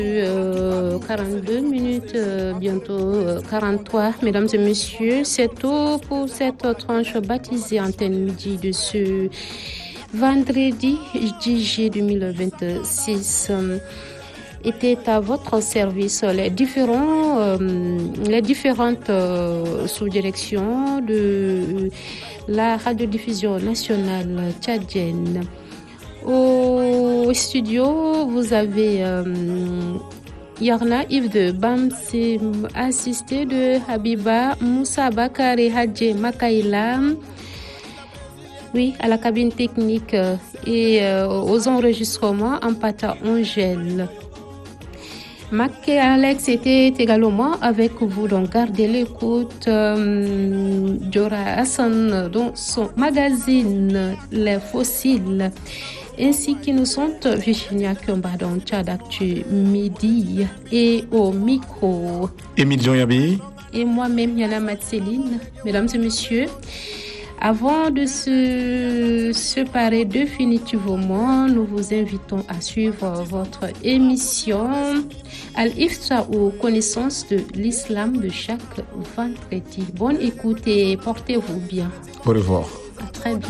42 minutes, bientôt 43. Mesdames et messieurs, c'est tout pour cette tranche baptisée Antenne Midi de ce vendredi 10 juillet 2026. Étaient à votre service les différentes sous-directions de la radiodiffusion nationale tchadienne. Au studio, vous avez Yarna Yves de Bamsim, assisté de Habiba Moussa Bakari Hadje Makaïla. Oui, à la cabine technique et aux enregistrements en Pata Angèle. Mac et Alex était également avec vous, donc gardez l'écoute. Djora Hassan dans son magazine Les Fossiles, ainsi que nous sommes Virginia Kiomba dans Tchad Actu Midi et au micro. Émile Jean-Yabi. Et moi-même, Yana Matseline. Mesdames et messieurs, avant de se séparer définitivement, nous vous invitons à suivre votre émission Al-Ifta aux connaissances de l'islam de chaque vendredi. Bonne écoute et portez-vous bien. Au revoir. À très bientôt.